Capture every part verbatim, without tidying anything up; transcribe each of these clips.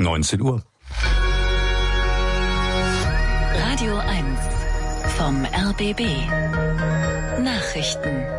neunzehn Uhr. Radio eins vom R B B. Nachrichten.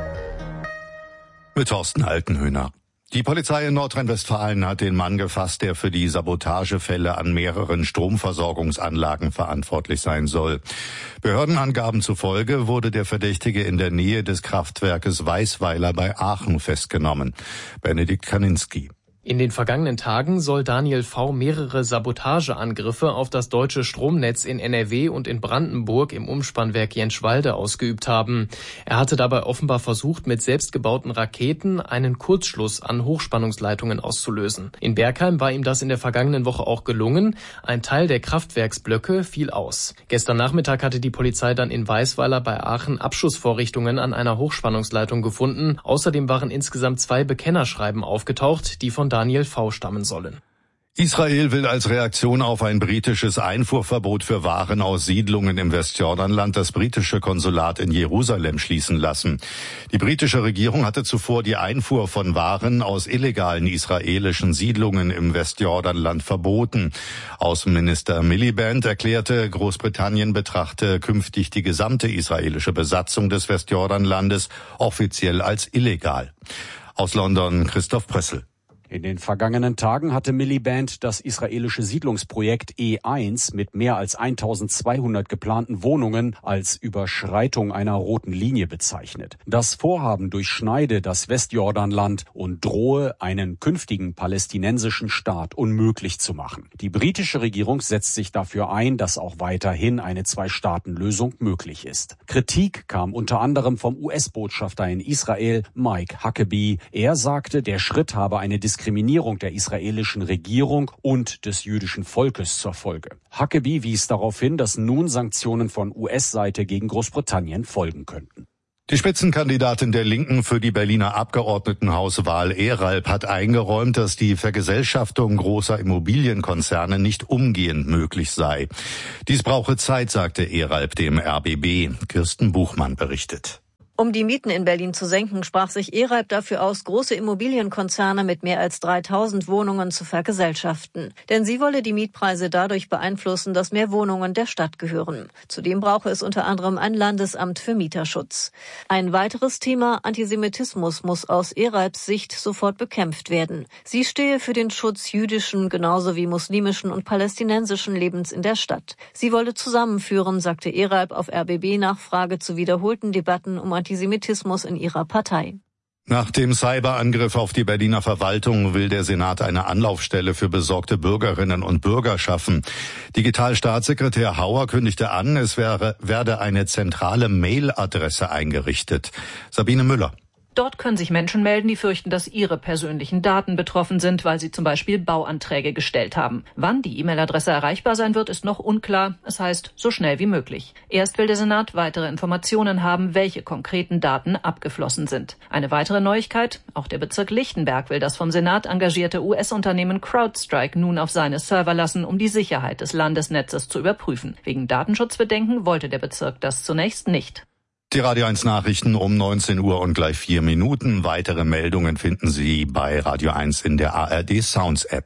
Mit Thorsten Altenhöhner. Die Polizei in Nordrhein-Westfalen hat den Mann gefasst, der für die Sabotagefälle an mehreren Stromversorgungsanlagen verantwortlich sein soll. Behördenangaben zufolge wurde der Verdächtige in der Nähe des Kraftwerkes Weisweiler bei Aachen festgenommen. Benedikt Kaninski. In den vergangenen Tagen soll Daniel V. mehrere Sabotageangriffe auf das deutsche Stromnetz in N R W und in Brandenburg im Umspannwerk Jenschwalde ausgeübt haben. Er hatte dabei offenbar versucht, mit selbstgebauten Raketen einen Kurzschluss an Hochspannungsleitungen auszulösen. In Bergheim war ihm das in der vergangenen Woche auch gelungen. Ein Teil der Kraftwerksblöcke fiel aus. Gestern Nachmittag hatte die Polizei dann in Weisweiler bei Aachen Abschussvorrichtungen an einer Hochspannungsleitung gefunden. Außerdem waren insgesamt zwei Bekennerschreiben aufgetaucht, die von Daniel V. stammen sollen. Israel will als Reaktion auf ein britisches Einfuhrverbot für Waren aus Siedlungen im Westjordanland das britische Konsulat in Jerusalem schließen lassen. Die britische Regierung hatte zuvor die Einfuhr von Waren aus illegalen israelischen Siedlungen im Westjordanland verboten. Außenminister Miliband erklärte, Großbritannien betrachte künftig die gesamte israelische Besatzung des Westjordanlandes offiziell als illegal. Aus London Christoph Prössel. In den vergangenen Tagen hatte Miliband das israelische Siedlungsprojekt E eins mit mehr als eintausendzweihundert geplanten Wohnungen als Überschreitung einer roten Linie bezeichnet. Das Vorhaben durchschneide das Westjordanland und drohe, einen künftigen palästinensischen Staat unmöglich zu machen. Die britische Regierung setzt sich dafür ein, dass auch weiterhin eine Zwei-Staaten-Lösung möglich ist. Kritik kam unter anderem vom U S-Botschafter in Israel, Mike Huckabee. Er sagte, der Schritt habe eine Diskriminierung Diskriminierung der israelischen Regierung und des jüdischen Volkes zur Folge. Huckabee wies darauf hin, dass nun Sanktionen von U S-Seite gegen Großbritannien folgen könnten. Die Spitzenkandidatin der Linken für die Berliner Abgeordnetenhauswahl Eralp hat eingeräumt, dass die Vergesellschaftung großer Immobilienkonzerne nicht umgehend möglich sei. Dies brauche Zeit, sagte Eralp dem R B B. Kirsten Buchmann berichtet. Um die Mieten in Berlin zu senken, sprach sich Eralp dafür aus, große Immobilienkonzerne mit mehr als dreitausend Wohnungen zu vergesellschaften. Denn sie wolle die Mietpreise dadurch beeinflussen, dass mehr Wohnungen der Stadt gehören. Zudem brauche es unter anderem ein Landesamt für Mieterschutz. Ein weiteres Thema, Antisemitismus, muss aus Eralps Sicht sofort bekämpft werden. Sie stehe für den Schutz jüdischen genauso wie muslimischen und palästinensischen Lebens in der Stadt. Sie wolle zusammenführen, sagte Eralp auf R B B-Nachfrage zu wiederholten Debatten um Antisemitismus in ihrer Partei. Nach dem Cyberangriff auf die Berliner Verwaltung will der Senat eine Anlaufstelle für besorgte Bürgerinnen und Bürger schaffen. Digitalstaatssekretär Hauer kündigte an, es wäre, werde eine zentrale Mailadresse eingerichtet. Sabine Müller. Dort können sich Menschen melden, die fürchten, dass ihre persönlichen Daten betroffen sind, weil sie zum Beispiel Bauanträge gestellt haben. Wann die E-Mail-Adresse erreichbar sein wird, ist noch unklar. Es heißt, so schnell wie möglich. Erst will der Senat weitere Informationen haben, welche konkreten Daten abgeflossen sind. Eine weitere Neuigkeit, auch der Bezirk Lichtenberg will das vom Senat engagierte U S-Unternehmen CrowdStrike nun auf seine Server lassen, um die Sicherheit des Landesnetzes zu überprüfen. Wegen Datenschutzbedenken wollte der Bezirk das zunächst nicht. Die Radio eins Nachrichten um neunzehn Uhr und gleich vier Minuten. Weitere Meldungen finden Sie bei Radio eins in der A R D Sounds App.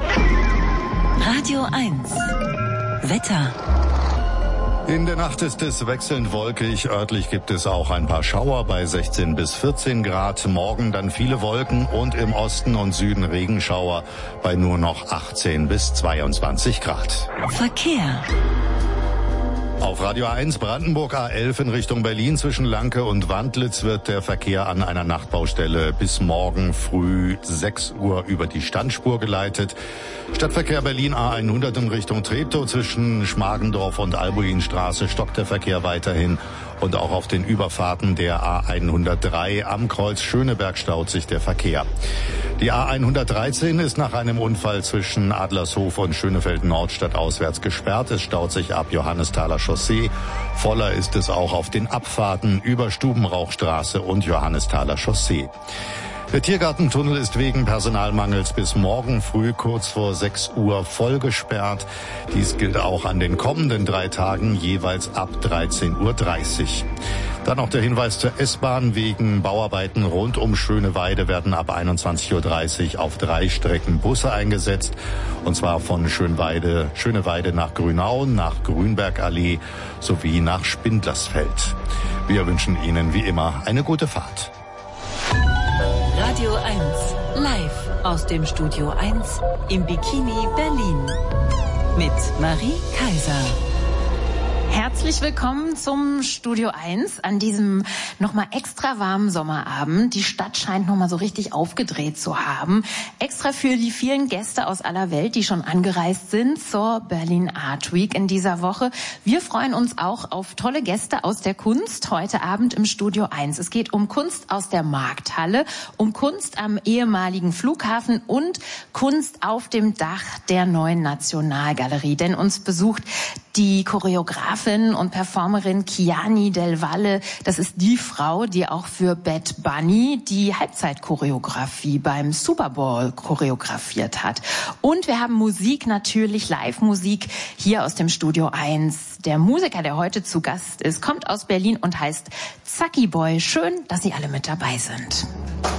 Radio eins Wetter. In der Nacht ist es wechselnd wolkig. Örtlich gibt es auch ein paar Schauer bei sechzehn bis vierzehn Grad. Morgen dann viele Wolken und im Osten und Süden Regenschauer bei nur noch achtzehn bis zweiundzwanzig Grad. Verkehr. Auf Radio eins Brandenburg A elf in Richtung Berlin zwischen Lanke und Wandlitz wird der Verkehr an einer Nachtbaustelle bis morgen früh sechs Uhr über die Standspur geleitet. Stadtverkehr Berlin A hundert in Richtung Treptow zwischen Schmargendorf und Albuinstraße stockt der Verkehr weiterhin. Und auch auf den Überfahrten der A hundertdrei am Kreuz Schöneberg staut sich der Verkehr. Die A hundertdreizehn ist nach einem Unfall zwischen Adlershof und Schönefeld-Nord stadtauswärts gesperrt. Es staut sich ab Johannesthaler Chaussee. Voller ist es auch auf den Abfahrten über Stubenrauchstraße und Johannesthaler Chaussee. Der Tiergartentunnel ist wegen Personalmangels bis morgen früh kurz vor sechs Uhr voll gesperrt. Dies gilt auch an den kommenden drei Tagen jeweils ab dreizehn Uhr dreißig. Dann noch der Hinweis zur S-Bahn. Wegen Bauarbeiten rund um Schöneweide werden ab einundzwanzig Uhr dreißig auf drei Strecken Busse eingesetzt. Und zwar von Schönweide, Schöneweide nach Grünauen, nach Grünbergallee sowie nach Spindlersfeld. Wir wünschen Ihnen wie immer eine gute Fahrt. Radio eins, live aus dem Studio eins im Bikini Berlin. Mit Marie Kaiser. Herzlich willkommen zum Studio eins an diesem nochmal extra warmen Sommerabend. Die Stadt scheint nochmal so richtig aufgedreht zu haben. Extra für die vielen Gäste aus aller Welt, die schon angereist sind zur Berlin Art Week in dieser Woche. Wir freuen uns auch auf tolle Gäste aus der Kunst heute Abend im Studio eins. Es geht um Kunst aus der Markthalle, um Kunst am ehemaligen Flughafen und Kunst auf dem Dach der neuen Nationalgalerie. Denn uns besucht die Choreografin und Performerin Kiani Del Valle. Das ist die Frau, die auch für Bad Bunny die Halbzeitchoreografie beim Super Bowl choreografiert hat. Und wir haben Musik, natürlich Live-Musik hier aus dem Studio eins. Der Musiker, der heute zu Gast ist, kommt aus Berlin und heißt Zacki Boy. Schön, dass Sie alle mit dabei sind.